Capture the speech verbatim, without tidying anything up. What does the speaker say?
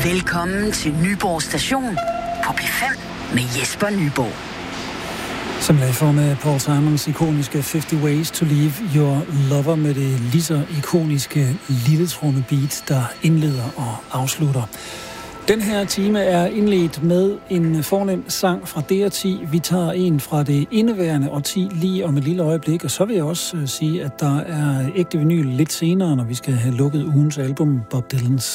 Velkommen til Nyborg Station på P fem med Jesper Nyborg. Som lagde for med Paul Simons ikoniske halvtreds Ways to Leave Your Lover med det lige så ikoniske lille tromme beat, der indleder og afslutter. Den her time er indledt med en fornem sang fra D R ti. Vi tager en fra det indeværende årti lige om et lille øjeblik, og så vil jeg også sige, at der er ægte vinyl lidt senere, når vi skal have lukket ugens album, Bob Dylans